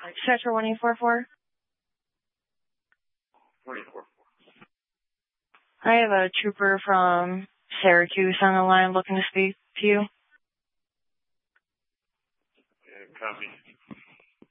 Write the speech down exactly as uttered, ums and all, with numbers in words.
Stretcher one eight four four. one eight four four. I have a trooper from Syracuse on the line looking to speak to you. Yeah, copy.